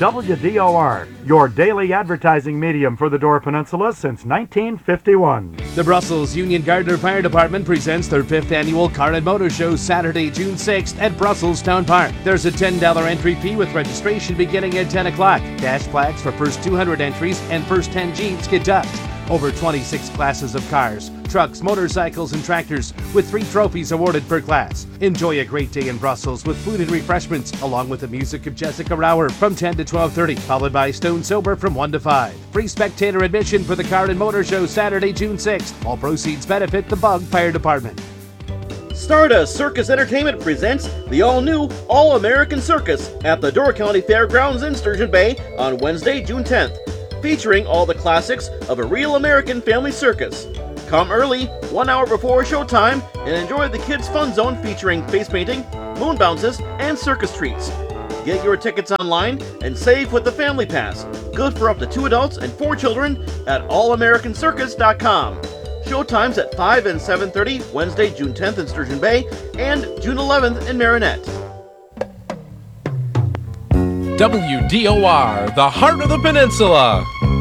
WDOR, your daily advertising medium for the Door Peninsula since 1951. The Brussels Union Gardner Fire Department presents their 5th annual Car and Motor Show Saturday, June 6th at Brussels Town Park. There's a $10 entry fee with registration beginning at 10 o'clock. Dash flags for first 200 entries and first 10 Jeeps get touched. Over 26 classes of cars, trucks, motorcycles, and tractors with 3 trophies awarded per class. Enjoy a great day in Brussels with food and refreshments, along with the music of Jessica Rauer from 10 to 12:30, followed by Stone Sober from 1 to 5. Free spectator admission for the Car and Motor Show Saturday, June 6th. All proceeds benefit the Bug Fire Department. Stardust Circus Entertainment presents the all-new All-American Circus at the Door County Fairgrounds in Sturgeon Bay on Wednesday, June 10th, featuring all the classics of a real American family circus. Come early, 1 hour before showtime, and enjoy the Kids Fun Zone featuring face painting, moon bounces, and circus treats. Get your tickets online and save with the Family Pass, good for up to 2 adults and 4 children at allamericancircus.com. Showtimes at 5 and 7:30 Wednesday, June 10th in Sturgeon Bay and June 11th in Marinette. WDOR, the heart of the peninsula.